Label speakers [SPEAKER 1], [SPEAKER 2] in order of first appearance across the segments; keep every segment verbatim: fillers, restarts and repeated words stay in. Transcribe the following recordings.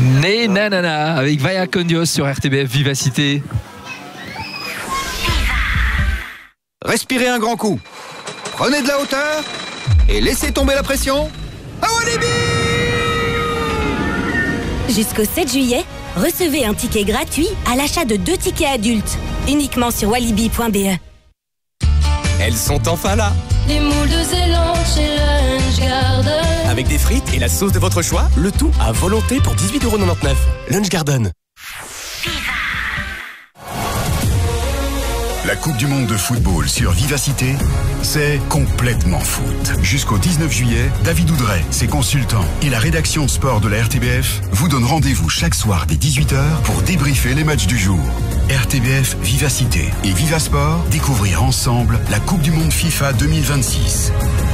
[SPEAKER 1] Né Nanana avec Vaya con Dios sur R T B F Vivacité.
[SPEAKER 2] Respirez un grand coup. Prenez de la hauteur et laissez tomber la pression. À Walibi!
[SPEAKER 3] Jusqu'au sept juillet, recevez un ticket gratuit à l'achat de deux tickets adultes, uniquement sur walibi point b e.
[SPEAKER 4] Elles sont enfin là.
[SPEAKER 5] Les moules de Zélande chez Lunch Garden.
[SPEAKER 4] Avec des frites et la sauce de votre choix, le tout à volonté pour dix-huit euros quatre-vingt-dix-neuf. Lunch Garden.
[SPEAKER 6] La Coupe du Monde de football sur Vivacité, c'est complètement foot. Jusqu'au dix-neuf juillet, David Oudret, ses consultants et la rédaction sport de la R T B F vous donnent rendez-vous chaque soir dès dix-huit heures pour débriefer les matchs du jour. R T B F Vivacité et Vivasport, découvrir ensemble la Coupe du Monde FIFA deux mille vingt-six.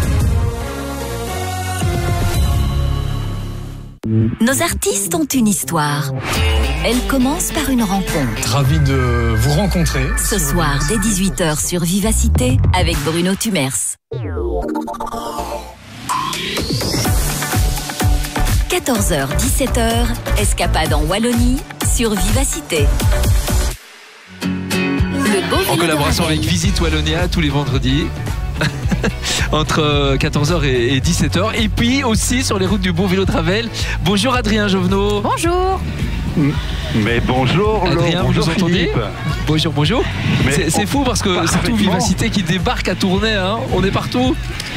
[SPEAKER 3] Nos artistes ont une histoire. Elle commence par une rencontre.
[SPEAKER 7] Ravi de vous rencontrer.
[SPEAKER 3] Ce soir, dès dix-huit heures sur Vivacité, avec Bruno Tumers. quatorze heures, dix-sept heures, escapade en Wallonie sur Vivacité. Le beau
[SPEAKER 1] En collaboration avec Visite Wallonia tous les vendredis. Entre quatorze heures et dix-sept heures. Et puis aussi sur les routes du Beau Vélo de Ravel. Bonjour Adrien Jovenot.
[SPEAKER 8] Bonjour.
[SPEAKER 9] Mais bonjour
[SPEAKER 1] Adrien,
[SPEAKER 9] bonjour
[SPEAKER 1] vous entendez? Bonjour, bonjour. C'est fou parce que c'est tout Vivacité qui débarque à Tournai, hein. On est partout.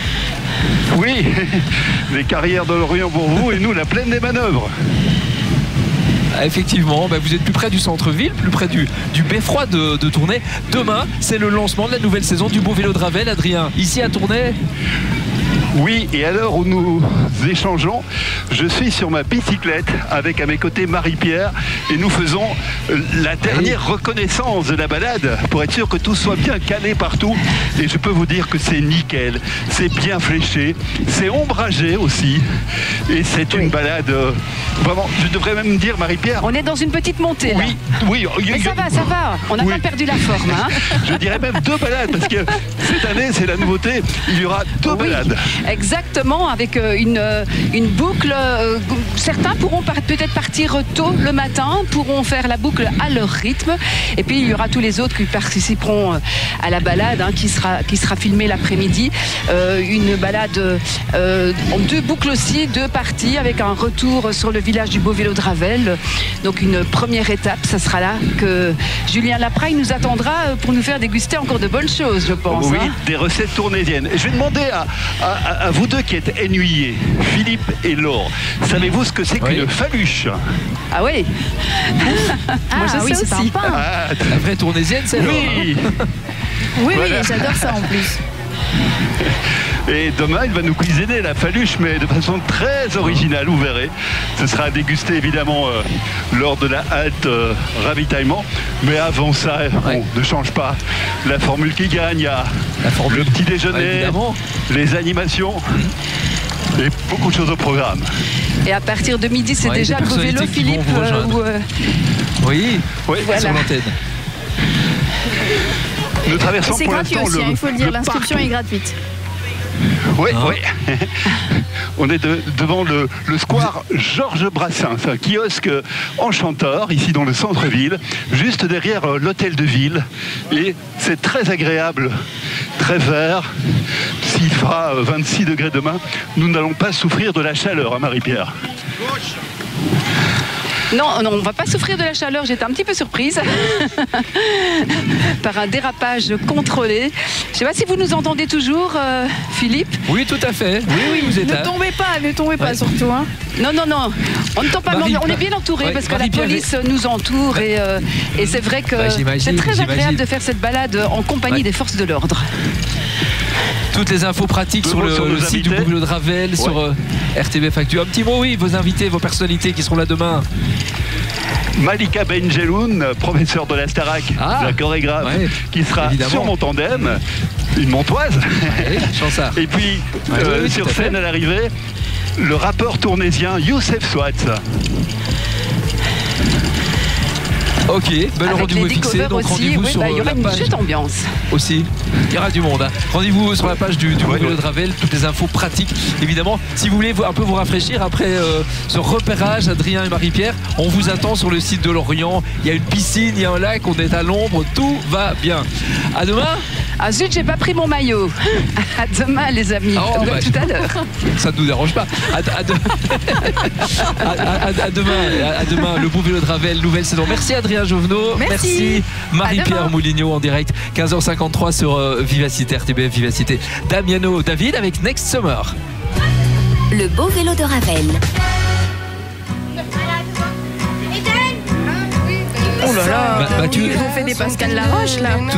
[SPEAKER 9] Oui, les carrières de l'Orient pour vous et nous la plaine des manœuvres.
[SPEAKER 1] Effectivement, bah vous êtes plus près du centre-ville, plus près du, du beffroi de, de Tournai. Demain, c'est le lancement de la nouvelle saison du Beau Vélo de Ravel, Adrien. Ici à Tournai.
[SPEAKER 9] Oui, et à l'heure où nous échangeons, je suis sur ma bicyclette avec à mes côtés Marie-Pierre et nous faisons la dernière oui. reconnaissance de la balade pour être sûr que tout soit bien calé partout. Et je peux vous dire que c'est nickel, c'est bien fléché, c'est ombragé aussi. Et c'est une oui. balade euh, vraiment, je devrais même dire Marie-Pierre.
[SPEAKER 8] On est dans une petite montée là.
[SPEAKER 9] Oui, oui.
[SPEAKER 8] Mais ça va, ça va, on n'a oui. pas perdu la forme. Hein.
[SPEAKER 9] Je dirais même deux balades parce que cette année c'est la nouveauté, il y aura deux oui. balades.
[SPEAKER 8] Exactement, avec une, une boucle. Certains pourront peut-être partir tôt le matin, pourront faire la boucle à leur rythme. Et puis il y aura tous les autres qui participeront à la balade, hein, qui sera, qui sera filmée l'après-midi. Euh, une balade euh, en deux boucles aussi, deux parties, avec un retour sur le village du Beau Vélo de Ravel. Donc une première étape, ça sera là que Julien Lapraille nous attendra pour nous faire déguster encore de bonnes choses, je pense.
[SPEAKER 9] Oui,
[SPEAKER 8] hein.
[SPEAKER 9] Des recettes tournaisiennes. Et je vais demander à, à À vous deux qui êtes ennuyés, Philippe et Laure, savez-vous ce que c'est oui. qu'une faluche?
[SPEAKER 8] Ah oui.
[SPEAKER 3] Ah,
[SPEAKER 8] Moi je
[SPEAKER 3] oui,
[SPEAKER 8] sais
[SPEAKER 3] c'est
[SPEAKER 8] aussi.
[SPEAKER 3] un pain.
[SPEAKER 1] Ah, la vraie tournaisienne, c'est
[SPEAKER 9] oui.
[SPEAKER 3] Oui,
[SPEAKER 9] voilà.
[SPEAKER 3] oui, j'adore ça en plus.
[SPEAKER 9] Et demain, il va nous cuisiner la faluche, mais de façon très originale, vous verrez. Ce sera à déguster évidemment euh, lors de la halte euh, ravitaillement. Mais avant ça, ouais. on ne change pas la formule qui gagne. Il y a la formule. Le petit déjeuner, ouais, les animations et beaucoup de choses au programme.
[SPEAKER 8] Et à partir de midi, c'est ouais, déjà le vélo, Philippe
[SPEAKER 1] euh,
[SPEAKER 8] où, euh...
[SPEAKER 1] Oui, oui voilà. Sur l'antenne.
[SPEAKER 9] Nous traversons
[SPEAKER 3] c'est
[SPEAKER 9] pour
[SPEAKER 3] gratuit aussi,
[SPEAKER 9] le,
[SPEAKER 3] hein, il faut le dire,
[SPEAKER 9] le
[SPEAKER 3] l'inscription est gratuite.
[SPEAKER 9] Oui, hein oui. On est de, devant le, le square Georges Brassens, un kiosque enchanteur, ici dans le centre-ville, juste derrière l'hôtel de ville. Et c'est très agréable, très vert. S'il fera vingt-six degrés demain, nous n'allons pas souffrir de la chaleur, hein, Marie-Pierre?
[SPEAKER 8] Non, non, on ne va pas souffrir de la chaleur. J'étais un petit peu surprise par un dérapage contrôlé. Je ne sais pas si vous nous entendez toujours, euh, Philippe.
[SPEAKER 1] Oui, tout à fait. Oui, oui, vous êtes
[SPEAKER 3] ne
[SPEAKER 1] là.
[SPEAKER 3] Ne tombez pas, ne tombez pas ouais. surtout. Hein.
[SPEAKER 8] Non, non, non. On ne tombe pas. Marie, on est bien entouré ouais, parce que Marie la police Pierre... nous entoure et, euh, et c'est vrai que bah, c'est très agréable de faire cette balade en compagnie ouais. des forces de l'ordre.
[SPEAKER 1] Toutes les infos pratiques sur le, sur le site du Beau Vélo de Ravel, ouais. sur euh, R T B F Actu. Un petit mot, oui, vos invités, vos personnalités qui seront là demain.
[SPEAKER 9] Malika Benjeloun, professeur de la Starac, ah, la chorégraphe, ouais, qui sera évidemment. Sur mon tandem, une montoise.
[SPEAKER 1] Ouais,
[SPEAKER 9] et puis, ouais, euh, oui, sur scène à l'arrivée, le rappeur tournaisien Youssef Swat.
[SPEAKER 1] Ok, ben le
[SPEAKER 8] Avec
[SPEAKER 1] rendez-vous
[SPEAKER 8] les
[SPEAKER 1] est fixé,
[SPEAKER 8] découvreurs
[SPEAKER 1] donc
[SPEAKER 8] aussi,
[SPEAKER 1] rendez-vous
[SPEAKER 8] oui,
[SPEAKER 1] sur
[SPEAKER 8] bah, il y aura
[SPEAKER 1] la
[SPEAKER 8] une
[SPEAKER 1] page
[SPEAKER 8] chouette ambiance.
[SPEAKER 1] aussi. Il y aura du monde. Hein. Rendez-vous sur la page du, du
[SPEAKER 9] Ouais,
[SPEAKER 1] vélo
[SPEAKER 9] ouais.
[SPEAKER 1] de Ravel, toutes les infos pratiques. Évidemment, si vous voulez vous- un peu vous rafraîchir après euh, ce repérage, Adrien et Marie-Pierre, on vous attend sur le site de Lorient. Il y a une piscine, il y a un lac, on est à l'ombre, tout va bien. À demain.
[SPEAKER 8] Ah zut, j'ai pas pris mon maillot. À demain, les amis.
[SPEAKER 1] Oh,
[SPEAKER 8] À
[SPEAKER 1] bah,
[SPEAKER 8] tout à l'heure.
[SPEAKER 1] Ça ne nous dérange pas. À, à de- à- à- à- à demain, à, à demain, le beau vélo de Ravel, nouvelle saison. Merci Adrien Jovenot.
[SPEAKER 8] Merci.
[SPEAKER 1] Marie-Pierre
[SPEAKER 8] À demain.
[SPEAKER 1] Moulignot en direct. quinze heures cinquante-trois sur euh, Vivacité, R T B F Vivacité. Damiano David avec Next Summer.
[SPEAKER 3] Le beau vélo de Ravel.
[SPEAKER 10] Oh là là,
[SPEAKER 1] Bah, bah, tu-
[SPEAKER 10] ils ont fait des Pascal Laroche là.